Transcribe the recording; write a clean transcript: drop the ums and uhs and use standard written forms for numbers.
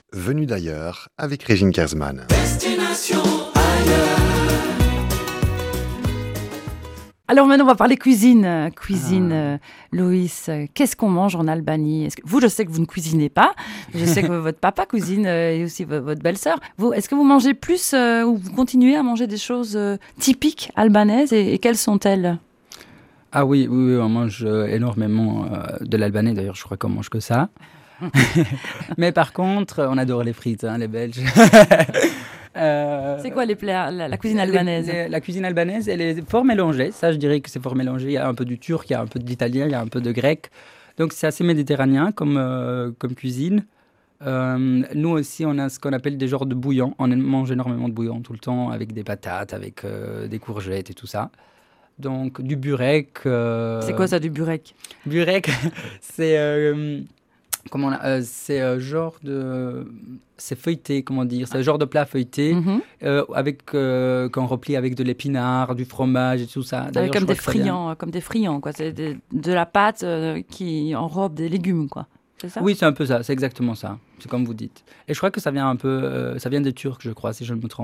Venu d'ailleurs avec Régine Kersman. Destination ailleurs. Alors maintenant, on va parler cuisine. Loïs, qu'est-ce qu'on mange en Albanie? Vous, je sais que vous ne cuisinez pas. Je sais que votre papa cuisine et aussi votre belle-sœur. Vous, est-ce que vous mangez plus ou vous continuez à manger des choses typiques albanaises et quelles sont-elles? Ah oui, on mange énormément de l'albanais. D'ailleurs, je crois qu'on mange que ça. Mais par contre, on adore les frites, les Belges. C'est quoi les plats, la cuisine albanaise? La cuisine albanaise, elle est fort mélangée. Ça, je dirais que c'est fort mélangé. Il y a un peu du turc, il y a un peu d'italien, il y a un peu de grec. Donc, c'est assez méditerranéen comme cuisine. Nous aussi, on a ce qu'on appelle des genres de bouillons. On mange énormément de bouillon tout le temps, avec des patates, avec des courgettes et tout ça. Donc, du burek. C'est quoi ça, du burek? Burek, c'est... genre de... C'est feuilleté, comment dire. C'est un genre de plat feuilleté qu'on replie avec de l'épinard, du fromage et tout ça. D'ailleurs, comme des friands, quoi. C'est de la pâte qui enrobe des légumes, quoi. C'est ça? Oui, c'est un peu ça. C'est exactement ça. C'est comme vous dites. Et je crois que ça vient des Turcs, je crois, si je ne me trompe.